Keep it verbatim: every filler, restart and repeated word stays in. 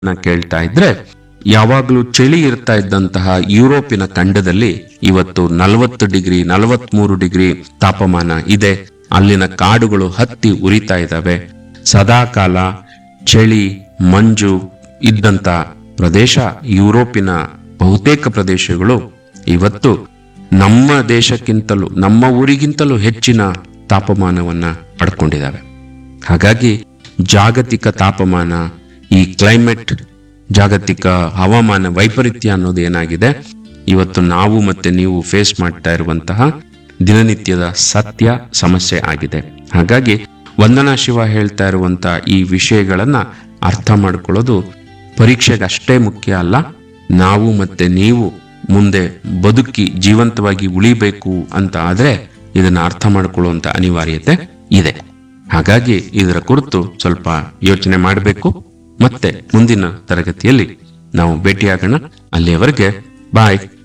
ನ ಕೇಳ್ತಾ ಇದ್ರೆ ಯಾವಾಗ್ಲೂ ಚಳಿ ಇರ್ತಾ ಇದ್ದಂತಹ ಯುರೋಪಿನ ಖಂಡದಲ್ಲಿ ಇವತ್ತು ನಲವತ್ತು ಡಿಗ್ರಿ ನಲವತ್ಮೂರು ಡಿಗ್ರಿ ತಾಪಮಾನ ಇದೆ. ಅಲ್ಲಿನ ಕಾಡುಗಳು ಹತ್ತಿ ಉರಿತಾ ಇದ್ದಾವೆ. ಸದಾಕಾಲ ಚಳಿ ಮಂಜು ಇದ್ದಂತ ಪ್ರದೇಶ ಯುರೋಪಿನ ಬಹುತೇಕ ಪ್ರದೇಶಗಳು ಇವತ್ತು ನಮ್ಮ ದೇಶಕ್ಕಿಂತಲೂ ನಮ್ಮ ಊರಿಗಿಂತಲೂ ಹೆಚ್ಚಿನ ತಾಪಮಾನವನ್ನ ಪಡ್ಕೊಂಡಿದ್ದಾವೆ. ಹಾಗಾಗಿ ಜಾಗತಿಕ ತಾಪಮಾನ, ಈ ಕ್ಲೈಮೇಟ್, ಜಾಗತಿಕ ಹವಾಮಾನ ವೈಪರೀತ್ಯ ಅನ್ನೋದು ಏನಾಗಿದೆ ಇವತ್ತು ನಾವು ಮತ್ತೆ ನೀವು ಫೇಸ್ ಮಾಡ್ತಾ ಇರುವಂತಹ ದಿನನಿತ್ಯದ ಸತ್ಯ ಸಮಸ್ಯೆ ಆಗಿದೆ. ಹಾಗಾಗಿ ವಂದನಾ ಶಿವ ಹೇಳ್ತಾ ಇರುವಂತಹ ಈ ವಿಷಯಗಳನ್ನ ಅರ್ಥ ಮಾಡ್ಕೊಳ್ಳೋದು ಪರೀಕ್ಷೆಗೆ ಅಷ್ಟೇ ಮುಖ್ಯ ಅಲ್ಲ, ನಾವು ಮತ್ತೆ ನೀವು ಮುಂದೆ ಬದುಕಿ ಜೀವಂತವಾಗಿ ಉಳಿಬೇಕು ಅಂತ ಆದ್ರೆ ಇದನ್ನ ಅರ್ಥ ಮಾಡ್ಕೊಳ್ಳುವಂತ ಅನಿವಾರ್ಯತೆ ಇದೆ. ಹಾಗಾಗಿ ಇದರ ಕುರಿತು ಸ್ವಲ್ಪ ಯೋಚನೆ ಮಾಡಬೇಕು. ಮತ್ತೆ ಮುಂದಿನ ತರಗತಿಯಲ್ಲಿ ನಾವು ಭೇಟಿಯಾಗೋಣ. ಅಲ್ಲಿಯವರೆಗೆ ಬಾಯ್.